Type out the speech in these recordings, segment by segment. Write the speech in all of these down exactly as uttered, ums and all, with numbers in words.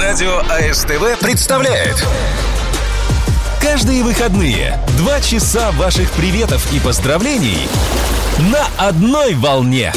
Радио АСТВ представляет каждые выходные два часа ваших приветов и поздравлений на одной волне.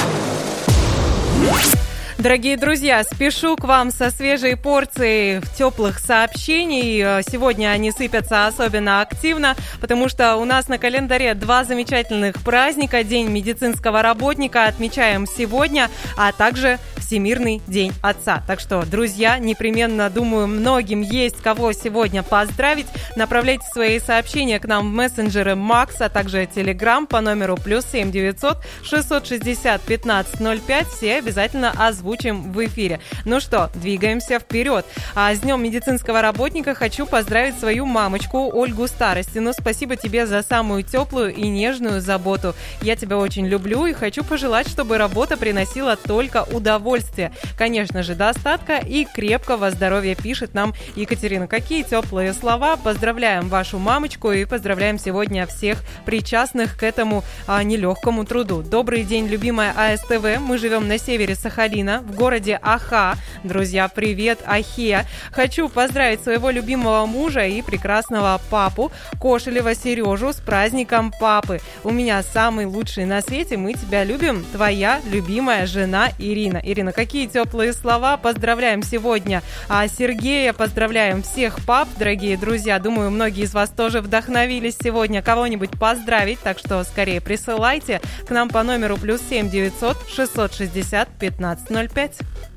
Дорогие друзья, спешу к вам со свежей порцией теплых сообщений. Сегодня они сыпятся особенно активно, потому что у нас на календаре два замечательных праздника. День медицинского работника отмечаем сегодня, а также Всемирный день отца. Так что, друзья, непременно, думаю, многим есть кого сегодня поздравить. Направляйте свои сообщения к нам в мессенджеры Макс, а также Телеграм по номеру плюс семь девятьсот шестьсот шестьдесят пятнадцать ноль пять. Все обязательно озвучим в эфире. Ну что, двигаемся вперед. А с Днем медицинского работника хочу поздравить свою мамочку Ольгу Старостину. Спасибо тебе за самую теплую и нежную заботу. Я тебя очень люблю и хочу пожелать, чтобы работа приносила только удовольствие. Конечно же, достатка и крепкого здоровья, пишет нам Екатерина. Какие теплые слова. Поздравляем вашу мамочку и поздравляем сегодня всех причастных к этому а, нелегкому труду. Добрый день, любимая АСТВ. Мы живем на севере Сахалина, в городе Аха. Друзья, привет, Ахе. Хочу поздравить своего любимого мужа и прекрасного папу Кошелева Сережу с праздником папы. У меня самый лучший на свете. Мы тебя любим. Твоя любимая жена Ирина. Ирина, какие теплые слова. Поздравляем сегодня а Сергея, поздравляем всех пап, дорогие друзья. Думаю, многие из вас тоже вдохновились сегодня кого-нибудь поздравить, так что скорее присылайте к нам по номеру плюс семь девятьсот шестьсот шестьдесят пятнадцать ноль пять.